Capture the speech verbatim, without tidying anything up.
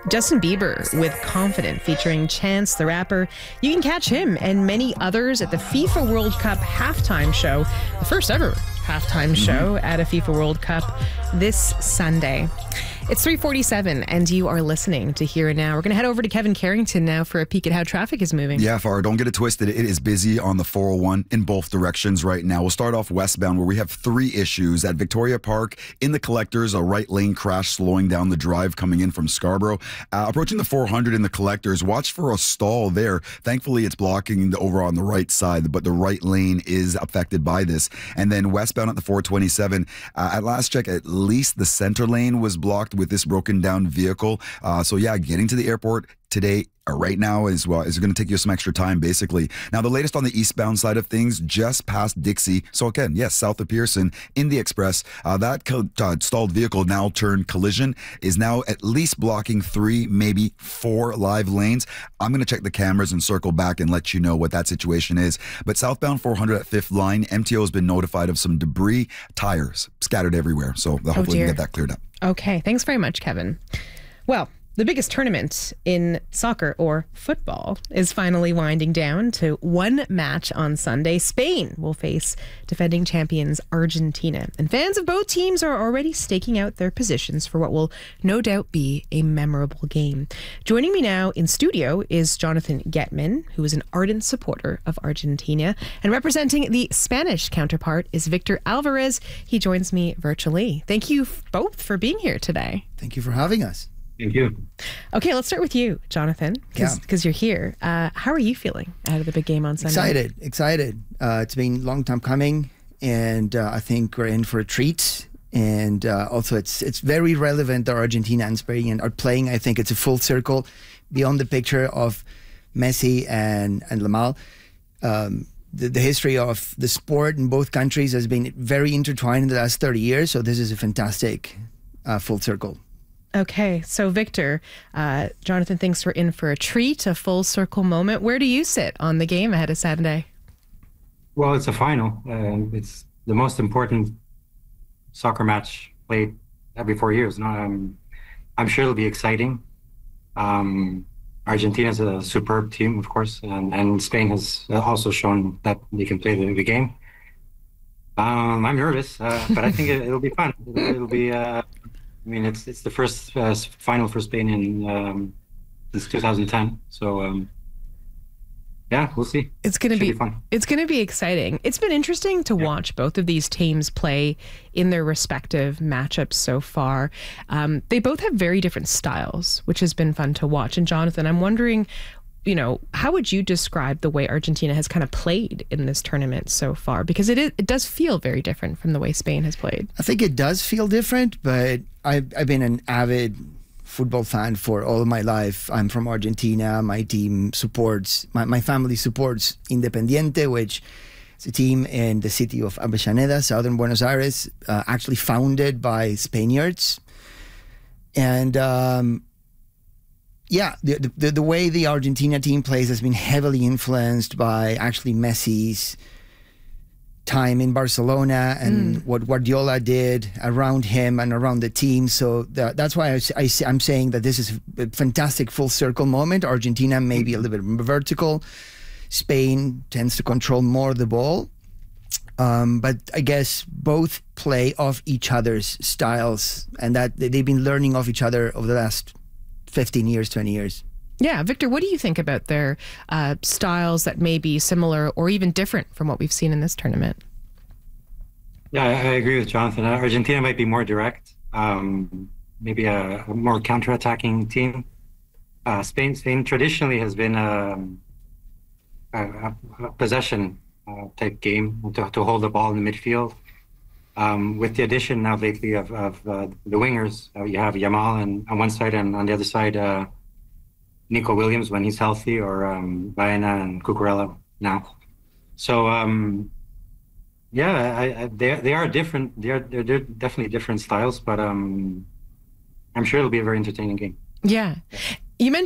Justin Bieber with Confident featuring Chance the Rapper. You can catch him and many others at the FIFA World Cup halftime show, the first ever halftime show at a FIFA World Cup this Sunday. It's three forty-seven and you are listening to Here and Now. We're going to head over to Kevin Carrington now for a peek at how traffic is moving. Yeah, Farah, don't get it twisted. It is busy on the four oh one in both directions right now. We'll start off westbound where we have three issues. At Victoria Park, in the collectors, a right lane crash slowing down the drive coming in from Scarborough. Uh, approaching the four hundred in the collectors, watch for a stall there. Thankfully, it's blocking the over on the right side, but the right lane is affected by this. And then westbound at the four twenty-seven, uh, at last check, at least the center lane was blocked with this broken down vehicle. Uh, so yeah, getting to the airport today, or right now, is well, is going to take you some extra time, basically. Now, the latest on the eastbound side of things, just past Dixie. So again, yes, south of Pearson in the Express, uh, that co- uh, stalled vehicle now turned collision is now at least blocking three, maybe four live lanes. I'm going to check the cameras and circle back and let you know what that situation is. But southbound four hundred at fifth line, M T O has been notified of some debris, tires scattered everywhere. So hopefully we can get that cleared up. Okay, thanks very much, Kevin. Well, the biggest tournament in soccer or football is finally winding down to one match on Sunday. Spain will face defending champions Argentina. And fans of both teams are already staking out their positions for what will no doubt be a memorable game. Joining me now in studio is Jonathan Getman, who is an ardent supporter of Argentina. And representing the Spanish counterpart is Victor Alvarez. He joins me virtually. Thank you both for being here today. Thank you for having us. Thank you. Okay, let's start with you, Jonathan, because yeah. you're here. Uh, how are you feeling out of the big game on Sunday? Excited, excited. Uh, it's been a long time coming, and uh, I think we're in for a treat. And uh, also, it's it's very relevant that Argentina and Spain are playing. I think it's a full circle beyond the picture of Messi and, and Lamel. Um, the, the history of the sport in both countries has been very intertwined in the last thirty years, so this is a fantastic uh, full circle. Okay, so Victor, uh, Jonathan thinks we're in for a treat, a full circle moment. Where do you sit on the game ahead of Saturday? Well, it's a final. Uh, it's the most important soccer match played every four years. No, um, I'm sure it'll be exciting. Um, Argentina is a superb team, of course, and, and Spain has also shown that they can play the, the game. Um, I'm nervous, uh, but I think it, it'll be fun. It'll, it'll be... Uh, I mean, it's it's the first uh, final for Spain in um, since two thousand ten. So, um, yeah, we'll see. It's gonna be, be fun. It's gonna be exciting. It's been interesting to yeah. watch both of these teams play in their respective matchups so far. Um, they both have very different styles, which has been fun to watch. And Jonathan, I'm wondering, you know, how would you describe the way Argentina has kind of played in this tournament so far? Because it is, it does feel very different from the way Spain has played. I think it does feel different, but I've, I've been an avid football fan for all of my life. I'm from Argentina. My team supports, my, my family supports Independiente, which is a team in the city of Avellaneda, southern Buenos Aires, uh, actually founded by Spaniards. And, um, Yeah, the, the the way the Argentina team plays has been heavily influenced by actually Messi's time in Barcelona and mm. what Guardiola did around him and around the team. So that, that's why I, I, I'm saying that this is a fantastic full circle moment. Argentina may be a little bit vertical. Spain tends to control more of the ball. Um, but I guess both play off each other's styles, and that they've been learning off each other over the last fifteen years, twenty years. Yeah. Victor, what do you think about their uh, styles that may be similar or even different from what we've seen in this tournament? Yeah, I, I agree with Jonathan. Argentina might be more direct, um, maybe a, a more counter-attacking team. Uh, Spain, Spain traditionally has been um, a, a possession uh, type game to, to hold the ball in the midfield. Um, with the addition now lately of, of uh, the wingers, uh, you have Yamal and, on one side, and on the other side, uh, Nico Williams when he's healthy, or um, Baena and Cucurella now. So, um, yeah, I, I, they they are different. They are they're, they're definitely different styles, but um, I'm sure it'll be a very entertaining game. Yeah, you mentioned.